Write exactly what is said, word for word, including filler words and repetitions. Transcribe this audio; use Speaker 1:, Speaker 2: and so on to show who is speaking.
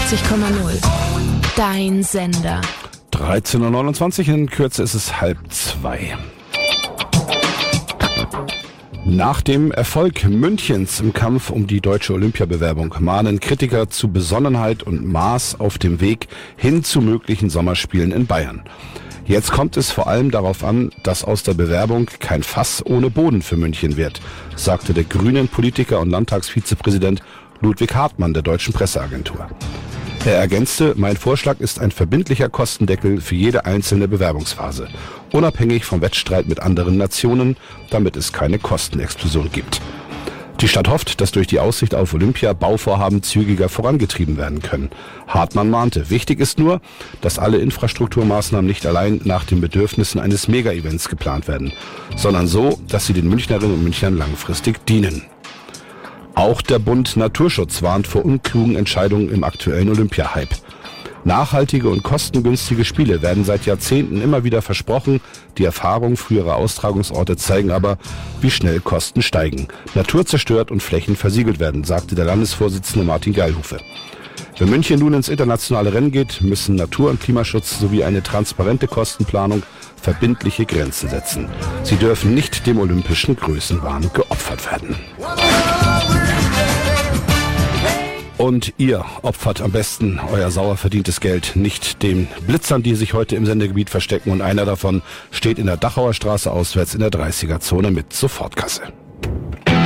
Speaker 1: neunundachtzig Komma null. Dein Sender.
Speaker 2: dreizehn Uhr neunundzwanzig, in Kürze ist es halb zwei. Nach dem Erfolg Münchens im Kampf um die deutsche Olympiabewerbung mahnen Kritiker zu Besonnenheit und Maß auf dem Weg hin zu möglichen Sommerspielen in Bayern. Jetzt kommt es vor allem darauf an, dass aus der Bewerbung kein Fass ohne Boden für München wird, sagte der grünen Politiker und Landtagsvizepräsident Ludwig Hartmann der Deutschen Presseagentur. Er ergänzte, mein Vorschlag ist ein verbindlicher Kostendeckel für jede einzelne Bewerbungsphase, unabhängig vom Wettstreit mit anderen Nationen, damit es keine Kostenexplosion gibt. Die Stadt hofft, dass durch die Aussicht auf Olympia Bauvorhaben zügiger vorangetrieben werden können. Hartmann mahnte, wichtig ist nur, dass alle Infrastrukturmaßnahmen nicht allein nach den Bedürfnissen eines Mega-Events geplant werden, sondern so, dass sie den Münchnerinnen und Münchnern langfristig dienen. Auch der Bund Naturschutz warnt vor unklugen Entscheidungen im aktuellen Olympia-Hype. Nachhaltige und kostengünstige Spiele werden seit Jahrzehnten immer wieder versprochen. Die Erfahrungen früherer Austragungsorte zeigen aber, wie schnell Kosten steigen, Natur zerstört und Flächen versiegelt werden, sagte der Landesvorsitzende Martin Geilhufe. Wenn München nun ins internationale Rennen geht, müssen Natur- und Klimaschutz sowie eine transparente Kostenplanung verbindliche Grenzen setzen. Sie dürfen nicht dem olympischen Größenwahn geopfert werden. Und ihr opfert am besten euer sauer verdientes Geld nicht den Blitzern, die sich heute im Sendegebiet verstecken. Und einer davon steht in der Dachauer Straße auswärts in der dreißiger Zone mit Sofortkasse.